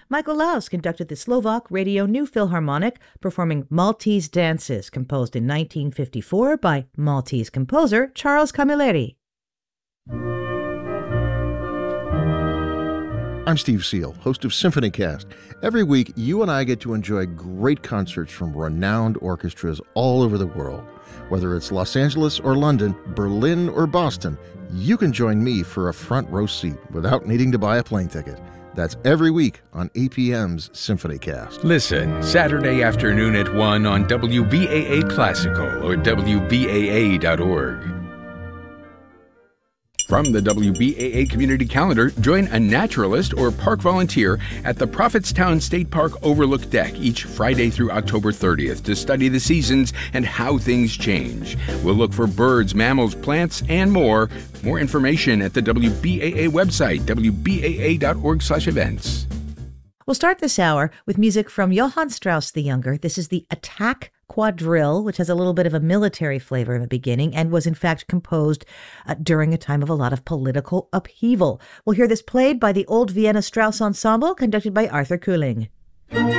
Michael Laus conducted the Slovak Radio New Philharmonic, performing Maltese Dances, composed in 1954 by Maltese composer Charles Camilleri. I'm Steve Seal, host of SymphonyCast. Every week, you and I get to enjoy great concerts from renowned orchestras all over the world. Whether it's Los Angeles or London, Berlin or Boston, you can join me for a front row seat without needing to buy a plane ticket. That's every week on APM's SymphonyCast. Listen Saturday afternoon at 1 on WBAA Classical or WBAA.org. From the WBAA Community Calendar, join a naturalist or park volunteer at the Prophetstown State Park Overlook Deck each Friday through October 30th to study the seasons and how things change. We'll look for birds, mammals, plants, and more. More information at the WBAA website, wbaa.org/events. We'll start this hour with music from Johann Strauss the Younger. This is the Attack Quadrille, which has a little bit of a military flavor in the beginning and was in fact composed during a time of a lot of political upheaval. We'll hear this played by the Old Vienna Strauss Ensemble, conducted by Arthur Kuhling.